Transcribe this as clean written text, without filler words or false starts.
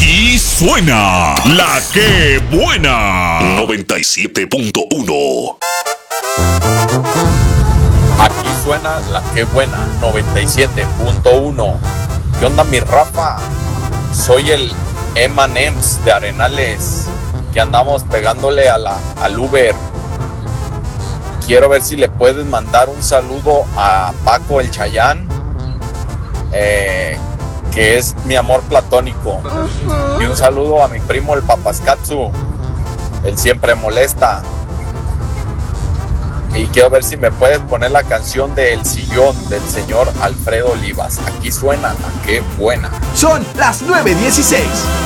Aquí suena la que buena 97.1. Aquí suena la que buena 97.1. ¿Qué onda, mi Rafa? Soy el M&M's de Arenales, que andamos pegándole al Uber. Quiero ver si le puedes mandar un saludo a Paco el Chayán, que es mi amor platónico. Y un saludo a mi primo el Papaskatsu, él siempre molesta. Y quiero ver si me puedes poner la canción de El Sillón del señor Alfredo Olivas. Aquí suena la que buena. Son las 9:16.